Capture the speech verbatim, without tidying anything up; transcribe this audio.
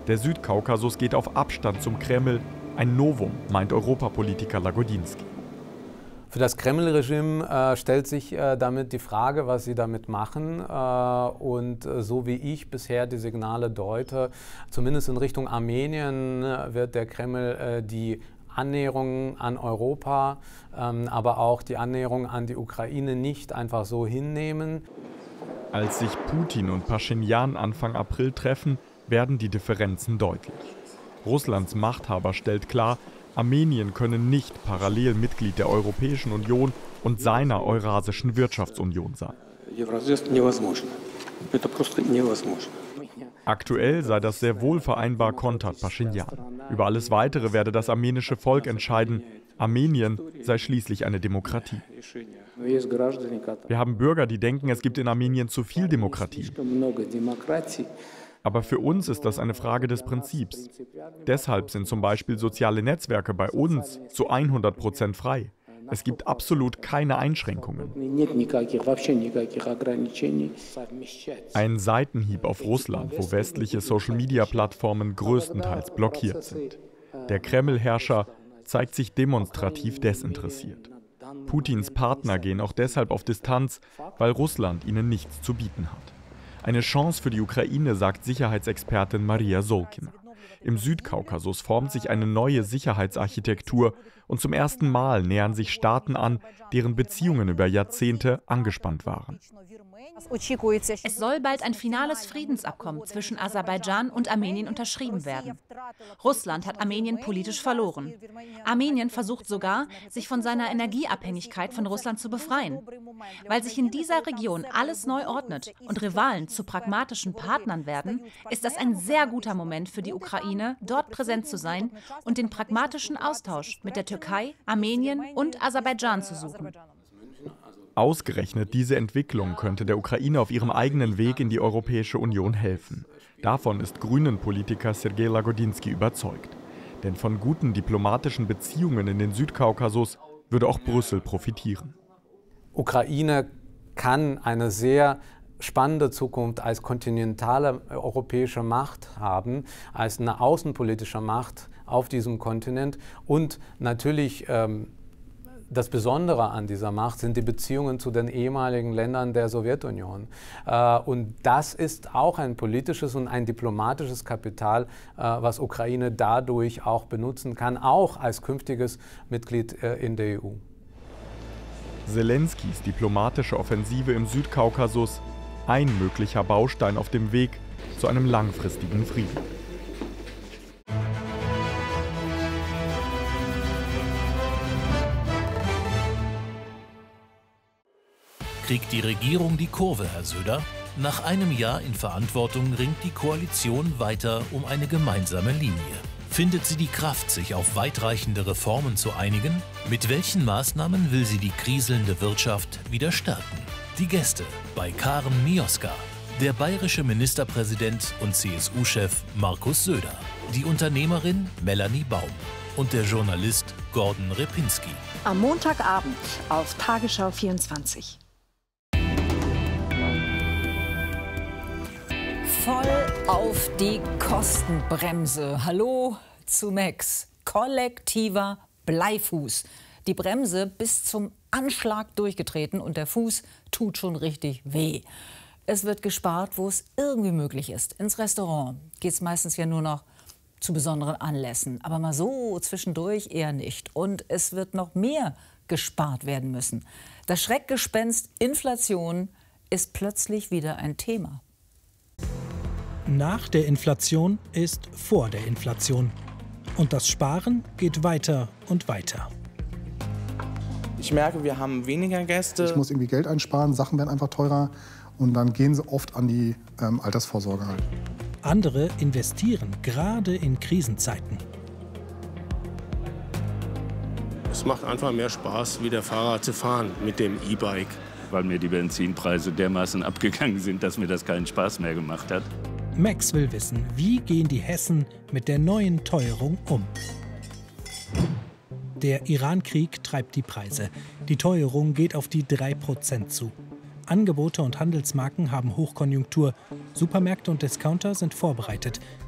Der Südkaukasus geht auf Abstand zum Kreml. Ein Novum, meint Europapolitiker Lagodinsky. Für das Kreml-Regime äh, stellt sich äh, damit die Frage, was sie damit machen. Äh, und äh, so wie ich bisher die Signale deute, zumindest in Richtung Armenien äh, wird der Kreml äh, die Annäherung an Europa, ähm, aber auch die Annäherung an die Ukraine nicht einfach so hinnehmen. Als sich Putin und Paschinjan Anfang April treffen, werden die Differenzen deutlich. Russlands Machthaber stellt klar, Armenien könne nicht parallel Mitglied der Europäischen Union und seiner Eurasischen Wirtschaftsunion sein. Aktuell sei das sehr wohl vereinbar, kontert Paschinjan. Über alles Weitere werde das armenische Volk entscheiden. Armenien sei schließlich eine Demokratie. Wir haben Bürger, die denken, es gibt in Armenien zu viel Demokratie. Aber für uns ist das eine Frage des Prinzips. Deshalb sind zum Beispiel soziale Netzwerke bei uns zu hundert Prozent frei. Es gibt absolut keine Einschränkungen. Ein Seitenhieb auf Russland, wo westliche Social-Media-Plattformen größtenteils blockiert sind. Der Kreml-Herrscher zeigt sich demonstrativ desinteressiert. Putins Partner gehen auch deshalb auf Distanz, weil Russland ihnen nichts zu bieten hat. Eine Chance für die Ukraine, sagt Sicherheitsexpertin Maria Solkina. Im Südkaukasus formt sich eine neue Sicherheitsarchitektur und zum ersten Mal nähern sich Staaten an, deren Beziehungen über Jahrzehnte angespannt waren. Es soll bald ein finales Friedensabkommen zwischen Aserbaidschan und Armenien unterschrieben werden. Russland hat Armenien politisch verloren. Armenien versucht sogar, sich von seiner Energieabhängigkeit von Russland zu befreien. Weil sich in dieser Region alles neu ordnet und Rivalen zu pragmatischen Partnern werden, ist das ein sehr guter Moment für die Ukraine, dort präsent zu sein und den pragmatischen Austausch mit der Türkei, Armenien und Aserbaidschan zu suchen. Ausgerechnet diese Entwicklung könnte der Ukraine auf ihrem eigenen Weg in die Europäische Union helfen. Davon ist Grünen-Politiker Sergej Lagodinsky überzeugt. Denn von guten diplomatischen Beziehungen in den Südkaukasus würde auch Brüssel profitieren. Ukraine kann eine sehr spannende Zukunft als kontinentale europäische Macht haben, als eine außenpolitische Macht auf diesem Kontinent. Und natürlich ähm, das Besondere an dieser Macht sind die Beziehungen zu den ehemaligen Ländern der Sowjetunion. Äh, und das ist auch ein politisches und ein diplomatisches Kapital, äh, was Ukraine dadurch auch benutzen kann, auch als künftiges Mitglied äh, in der E U. Selenskys diplomatische Offensive im Südkaukasus, ein möglicher Baustein auf dem Weg zu einem langfristigen Frieden. Kriegt die Regierung die Kurve, Herr Söder? Nach einem Jahr in Verantwortung ringt die Koalition weiter um eine gemeinsame Linie. Findet sie die Kraft, sich auf weitreichende Reformen zu einigen? Mit welchen Maßnahmen will sie die kriselnde Wirtschaft wieder stärken? Die Gäste bei Karen Mioska, der bayerische Ministerpräsident und C S U-Chef Markus Söder, die Unternehmerin Melanie Baum und der Journalist Gordon Repinski. Am Montagabend auf Tagesschau vierundzwanzig. Voll auf die Kostenbremse. Hallo zu Max. Kollektiver Bleifuß. Die Bremse bis zum Anschlag durchgetreten und der Fuß tut schon richtig weh. Es wird gespart, wo es irgendwie möglich ist. Ins Restaurant geht es meistens ja nur noch zu besonderen Anlässen. Aber mal so zwischendurch eher nicht. Und es wird noch mehr gespart werden müssen. Das Schreckgespenst Inflation ist plötzlich wieder ein Thema. Nach der Inflation ist vor der Inflation. Und das Sparen geht weiter und weiter. Ich merke, wir haben weniger Gäste. Ich muss irgendwie Geld einsparen, Sachen werden einfach teurer. Und dann gehen sie oft an die ähm, Altersvorsorge halt. Andere investieren, gerade in Krisenzeiten. Es macht einfach mehr Spaß, wieder Fahrrad zu fahren mit dem E-Bike. Weil mir die Benzinpreise dermaßen abgegangen sind, dass mir das keinen Spaß mehr gemacht hat. Max will wissen, wie gehen die Hessen mit der neuen Teuerung um? Der Iran-Krieg treibt die Preise. Die Teuerung geht auf die drei Prozent zu. Angebote und Handelsmarken haben Hochkonjunktur. Supermärkte und Discounter sind vorbereitet.